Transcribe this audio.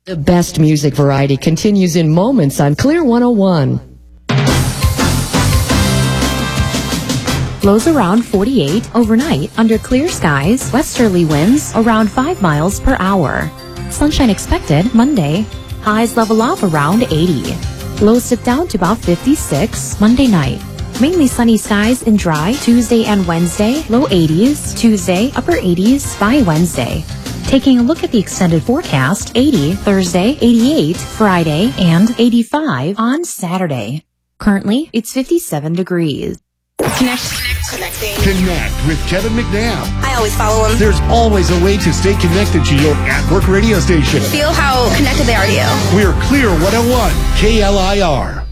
The best music variety continues in moments on Clear 101. Lows around 48 overnight under clear skies, westerly winds around 5 miles per hour. Sunshine expected Monday. Highs level off around 80. Lows dip down to about 56 Monday night. Mainly sunny skies and dry Tuesday and Wednesday, low 80s, Tuesday, upper 80s by Wednesday. Taking a look at the extended forecast, 80 Thursday, 88 Friday, and 85 on Saturday. Currently, it's 57 degrees. Connect with Kevin McNabb. I always follow him. There's always a way to stay connected to your at-work radio station. Feel how connected they are to you. We're Clear 101, KLIR.